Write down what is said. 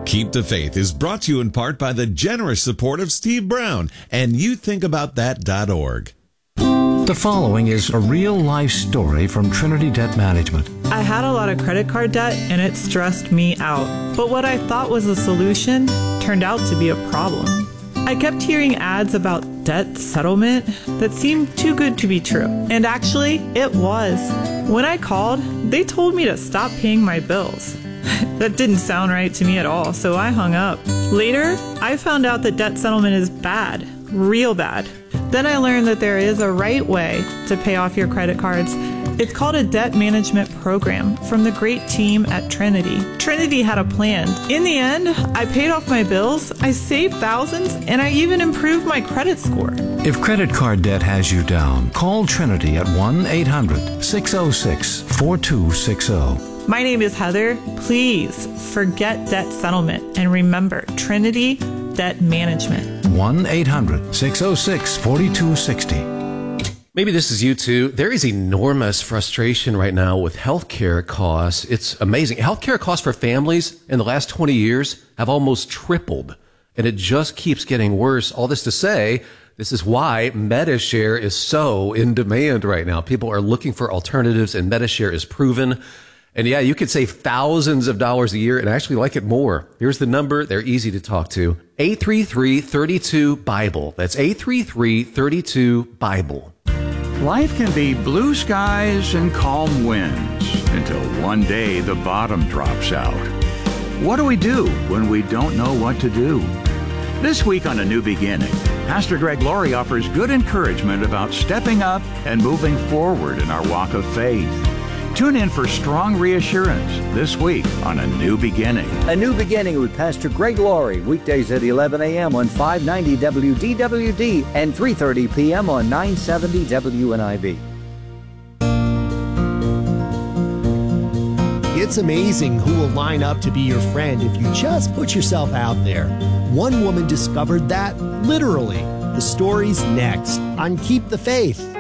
Keep the Faith is brought to you in part by the generous support of Steve Brown and YouThinkAboutThat.org. The following is a real-life story from Trinity Debt Management. I had a lot of credit card debt and it stressed me out. But what I thought was a solution turned out to be a problem. I kept hearing ads about debt settlement that seemed too good to be true. And actually, it was. When I called, they told me to stop paying my bills. That didn't sound right to me at all, so I hung up. Later, I found out that debt settlement is bad, real bad. Then I learned that there is a right way to pay off your credit cards. It's called a debt management program from the great team at Trinity. Trinity had a plan. In the end, I paid off my bills, I saved thousands, and I even improved my credit score. If credit card debt has you down, call Trinity at 1-800-606-4260. My name is Heather. Please forget debt settlement and remember Trinity Debt Management. 1-800-606-4260. Maybe this is you too. There is enormous frustration right now with healthcare costs. It's amazing. Healthcare costs for families in the last 20 years have almost tripled, and it just keeps getting worse. All this to say, this is why Medi-Share is so in demand right now. People are looking for alternatives, and Medi-Share is proven. And yeah, you could save thousands of dollars a year and actually like it more. Here's the number. They're easy to talk to. 833-32-BIBLE. That's 833-32-BIBLE. Life can be blue skies and calm winds until one day the bottom drops out. What do we do when we don't know what to do? This week on A New Beginning, Pastor Greg Laurie offers good encouragement about stepping up and moving forward in our walk of faith. Tune in for strong reassurance this week on A New Beginning. A New Beginning with Pastor Greg Laurie, weekdays at 11 a.m. on 590 WDWD and 3:30 p.m. on 970 WNIB. It's amazing who will line up to be your friend if you just put yourself out there. One woman discovered that literally. The story's next on Keep the Faith.